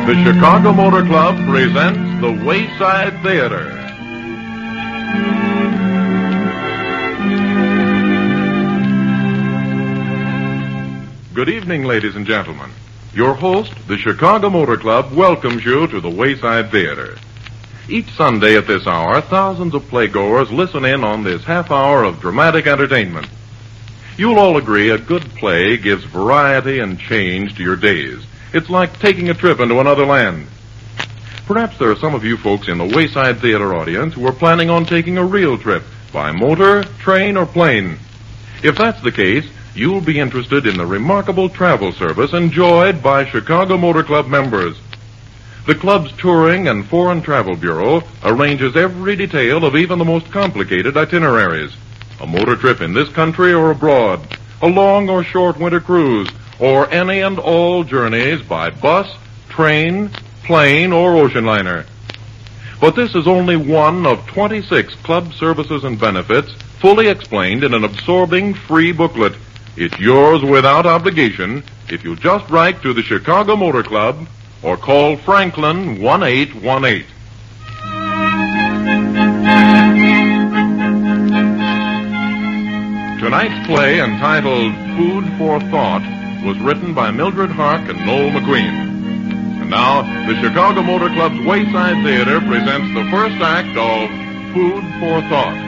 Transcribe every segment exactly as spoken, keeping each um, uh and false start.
The Chicago Motor Club presents the Wayside Theater. Good evening, ladies and gentlemen. Your host, the Chicago Motor Club, welcomes you to the Wayside Theater. Each Sunday at this hour, thousands of playgoers listen in on this half hour of dramatic entertainment. You'll all agree a good play gives variety and change to your days. It's like taking a trip into another land. Perhaps there are some of you folks in the Wayside Theater audience who are planning on taking a real trip by motor, train, or plane. If that's the case, you'll be interested in the remarkable travel service enjoyed by Chicago Motor Club members. The club's touring and foreign travel bureau arranges every detail of even the most complicated itineraries. A motor trip in this country or abroad, a long or short winter cruise, or any and all journeys by bus, train, plane, or ocean liner. But this is only one of twenty-six club services and benefits fully explained in an absorbing free booklet. It's yours without obligation if you just write to the Chicago Motor Club or call Franklin one eight one eight. Tonight's play, entitled Food for Thought, was written by Mildred Hark and Noel McQueen. And now, the Chicago Motor Club's Wayside Theater presents the first act of Food for Thought.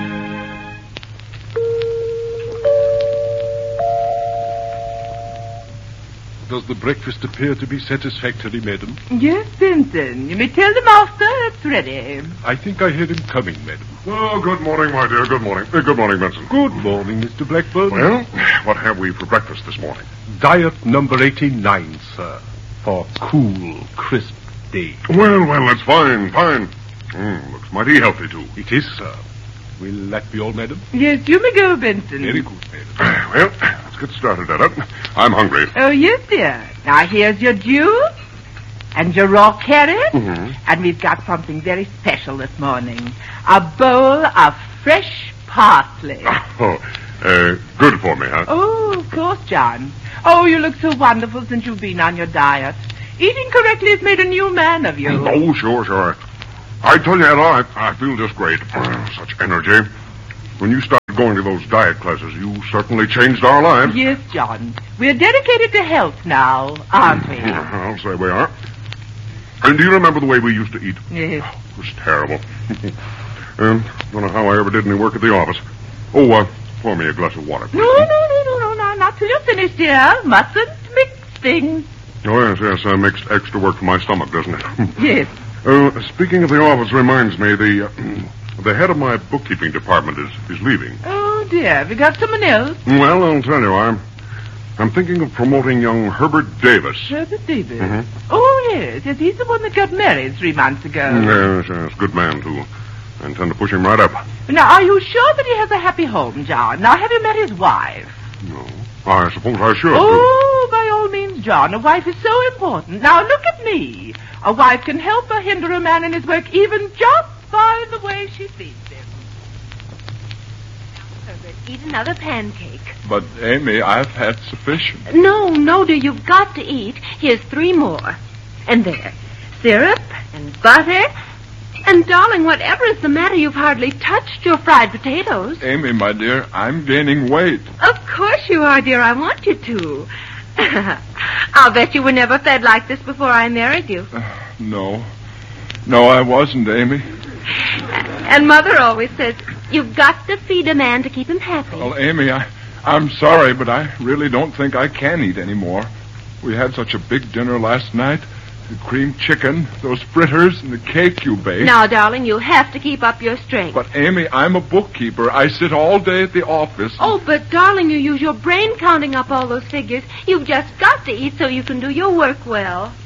Does the breakfast appear to be satisfactory, madam? Yes, Benson. You may tell the master it's ready. I think I hear him coming, madam. Oh, good morning, my dear. Good morning. Uh, good morning, Benson. Good morning, Mister Blackburn. Well, what have we for breakfast this morning? Diet number eighty-nine, sir. For cool, crisp day. Well, well, that's fine, fine. Mm, looks mighty healthy, too. It is, sir. Will that be all, madam? Yes, you may go, Benson. Very good, madam. Well, let's get started, Etta. I'm hungry. Oh, yes, dear. Now, here's your juice and your raw carrot. Mm-hmm. And we've got something very special this morning. A bowl of fresh parsley. Oh, uh, good for me, huh? Oh, of course, John. Oh, you look so wonderful since you've been on your diet. Eating correctly has made a new man of you. Oh, sure, sure. I tell you, Etta, I, I feel just great. Such energy. When you started going to those diet classes, you certainly changed our lives. Yes, John. We're dedicated to health now, aren't we? I'll say we are. And do you remember the way we used to eat? Yes. Oh, it was terrible. um, don't know how I ever did any work at the office. Oh, uh, pour me a glass of water, please. No, no, no, no, no, no, not till you're finished, dear. Mustn't mix things. Oh, yes, yes, uh, makes extra work for my stomach, doesn't it? Yes. Uh, speaking of the office reminds me, the uh, the head of my bookkeeping department is, is leaving. Oh, dear. Have you got someone else? Well, I'll tell you, I'm, I'm thinking of promoting young Herbert Davis. Herbert Davis? Mm-hmm. Oh, yes. Yes, he's the one that got married three months ago. Yes, yes, good man, too. I intend to push him right up. Now, are you sure that he has a happy home, John? Now, have you met his wife? No. I suppose I should. Oh, by all means, John. A wife is so important. Now, look at me. A wife can help or hinder a man in his work even just by the way she feeds him. Now, Herbert, eat another pancake. But, Amy, I've had sufficient. No, no, dear, you've got to eat. Here's three more. And there. Syrup and butter. And, darling, whatever is the matter, you've hardly touched your fried potatoes. Amy, my dear, I'm gaining weight. Of course you are, dear. I want you to. I'll bet you were never fed like this before I married you. Uh, no. No, I wasn't, Amy. And Mother always says, you've got to feed a man to keep him happy. Well, Amy, I, I'm sorry, but I really don't think I can eat anymore. We had such a big dinner last night. The cream chicken, those fritters, and the cake you baked. Now, darling, you have to keep up your strength. But, Amy, I'm a bookkeeper. I sit all day at the office. Oh, but, darling, you use your brain counting up all those figures. You've just got to eat so you can do your work well.